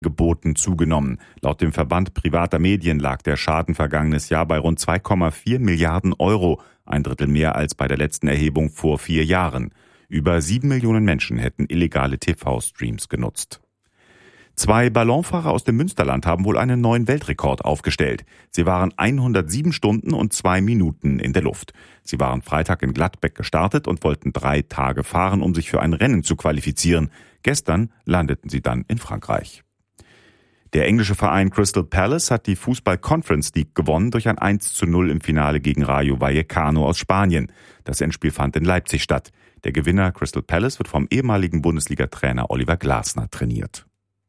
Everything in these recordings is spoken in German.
Geboten zugenommen. Laut dem Verband privater Medien lag der Schaden vergangenes Jahr bei rund 2,4 Milliarden Euro, ein Drittel mehr als bei der letzten Erhebung vor 4 Jahren. Über 7 Millionen Menschen hätten illegale TV-Streams genutzt. 2 Ballonfahrer aus dem Münsterland haben wohl einen neuen Weltrekord aufgestellt. Sie waren 107 Stunden und 2 Minuten in der Luft. Sie waren Freitag in Gladbeck gestartet und wollten 3 Tage fahren, um sich für ein Rennen zu qualifizieren. Gestern landeten sie dann in Frankreich. Der englische Verein Crystal Palace hat die Fußball Conference League gewonnen durch ein 1:0 im Finale gegen Rayo Vallecano aus Spanien. Das Endspiel fand in Leipzig statt. Der Gewinner Crystal Palace wird vom ehemaligen Bundesliga-Trainer Oliver Glasner trainiert.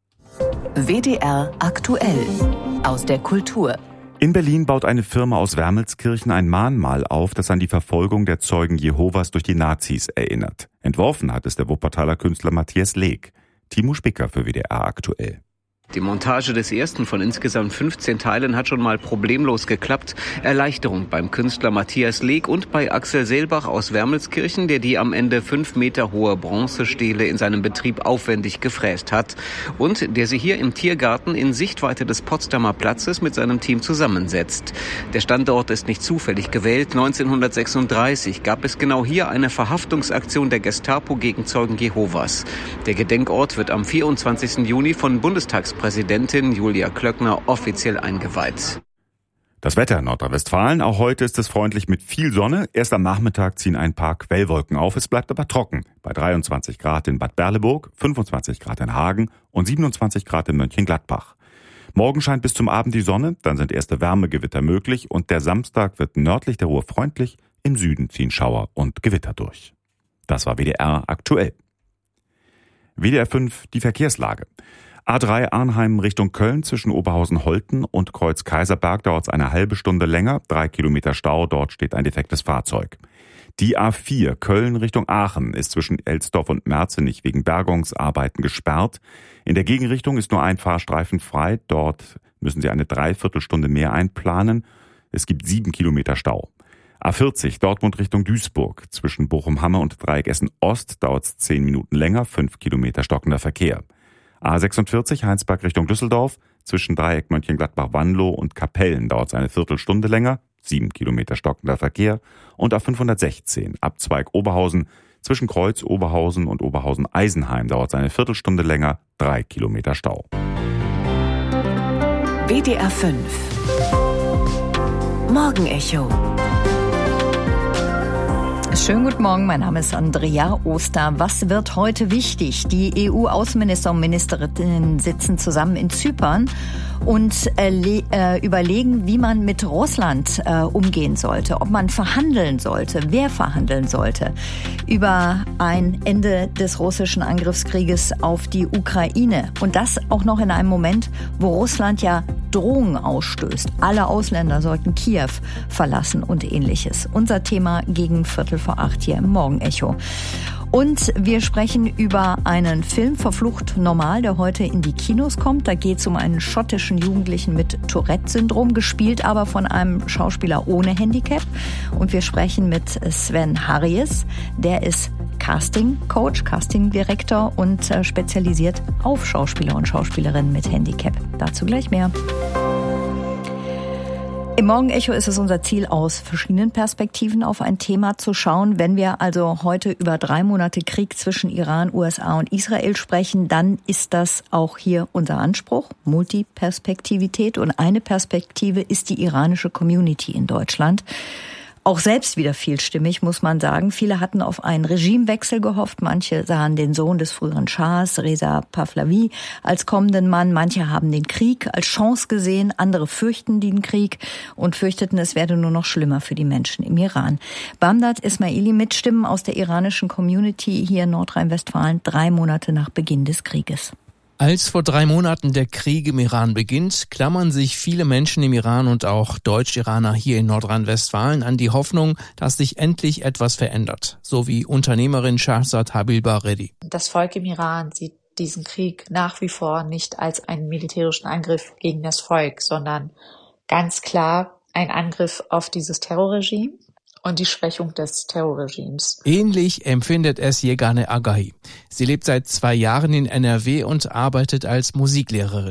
WDR aktuell aus der Kultur. In Berlin baut eine Firma aus Wermelskirchen ein Mahnmal auf, das an die Verfolgung der Zeugen Jehovas durch die Nazis erinnert. Entworfen hat es der Wuppertaler Künstler Matthias Leek. Timo Spicker für WDR aktuell. Die Montage des ersten von insgesamt 15 Teilen hat schon mal problemlos geklappt. Erleichterung beim Künstler Matthias Leek und bei Axel Seelbach aus Wermelskirchen, der die am Ende 5 Meter hohe Bronzestele in seinem Betrieb aufwendig gefräst hat und der sie hier im Tiergarten in Sichtweite des Potsdamer Platzes mit seinem Team zusammensetzt. Der Standort ist nicht zufällig gewählt. 1936 gab es genau hier eine Verhaftungsaktion der Gestapo gegen Zeugen Jehovas. Der Gedenkort wird am 24. Juni von Bundestagspräsidentin Julia Klöckner offiziell eingeweiht. Das Wetter in Nordrhein-Westfalen. Auch heute ist es freundlich mit viel Sonne. Erst am Nachmittag ziehen ein paar Quellwolken auf. Es bleibt aber trocken. Bei 23 Grad in Bad Berleburg, 25 Grad in Hagen und 27 Grad in Mönchengladbach. Morgen scheint bis zum Abend die Sonne. Dann sind erste Wärmegewitter möglich. Und der Samstag wird nördlich der Ruhr freundlich. Im Süden ziehen Schauer und Gewitter durch. Das war WDR aktuell. WDR 5, die Verkehrslage. A3 Arnheim Richtung Köln zwischen Oberhausen-Holten und Kreuz-Kaiserberg dauert es eine halbe Stunde länger. 3 Kilometer Stau, dort steht ein defektes Fahrzeug. Die A4 Köln Richtung Aachen ist zwischen Elsdorf und Merzenich wegen Bergungsarbeiten gesperrt. In der Gegenrichtung ist nur ein Fahrstreifen frei. Dort müssen Sie eine Dreiviertelstunde mehr einplanen. Es gibt 7 Kilometer Stau. A40 Dortmund Richtung Duisburg zwischen Bochum-Hamme und Dreieck-Essen Ost dauert es 10 Minuten länger, 5 Kilometer stockender Verkehr. A46 Heinsberg Richtung Düsseldorf zwischen Dreieck Mönchengladbach-Wanlo und Kapellen dauert es eine Viertelstunde länger, 7 Kilometer stockender Verkehr. Und A516 Abzweig Oberhausen zwischen Kreuz Oberhausen und Oberhausen-Eisenheim dauert es eine Viertelstunde länger, 3 Kilometer Stau. WDR 5 Morgenecho. Schönen guten Morgen, mein Name ist Andrea Oster. Was wird heute wichtig? Die EU-Außenminister und Ministerinnen sitzen zusammen in Zypern und überlegen, wie man mit Russland umgehen sollte, ob man verhandeln sollte, wer verhandeln sollte über ein Ende des russischen Angriffskrieges auf die Ukraine. Und das auch noch in einem Moment, wo Russland ja Drohungen ausstößt. Alle Ausländer sollten Kiew verlassen und Ähnliches. Unser Thema gegen 7:45 hier im Morgenecho. Und wir sprechen über einen Film Verflucht normal, der heute in die Kinos kommt. Da geht es um einen schottischen Jugendlichen mit Tourette-Syndrom, gespielt aber von einem Schauspieler ohne Handicap. Und wir sprechen mit Sven Harries, der ist Casting-Coach, Casting-Direktor und spezialisiert auf Schauspieler und Schauspielerinnen mit Handicap. Dazu gleich mehr. Im Morgenecho ist es unser Ziel, aus verschiedenen Perspektiven auf ein Thema zu schauen. Wenn wir also heute über 3 Monate Krieg zwischen Iran, USA und Israel sprechen, dann ist das auch hier unser Anspruch, Multiperspektivität. Und eine Perspektive ist die iranische Community in Deutschland. Auch selbst wieder vielstimmig, muss man sagen. Viele hatten auf einen Regimewechsel gehofft. Manche sahen den Sohn des früheren Schahs, Reza Pahlavi, als kommenden Mann. Manche haben den Krieg als Chance gesehen. Andere fürchten den Krieg und fürchteten, es werde nur noch schlimmer für die Menschen im Iran. Bamdad Ismaili mit Stimmen aus der iranischen Community hier in Nordrhein-Westfalen, 3 Monate nach Beginn des Krieges. Als vor 3 Monaten der Krieg im Iran beginnt, klammern sich viele Menschen im Iran und auch Deutsch-Iraner hier in Nordrhein-Westfalen an die Hoffnung, dass sich endlich etwas verändert, so wie Unternehmerin Shahzad Habilbaredi. Das Volk im Iran sieht diesen Krieg nach wie vor nicht als einen militärischen Angriff gegen das Volk, sondern ganz klar ein Angriff auf dieses Terrorregime. und die Schwächung des Terrorregimes. Ähnlich empfindet es Yegane Agahi. Sie lebt seit 2 Jahren in NRW und arbeitet als Musiklehrerin.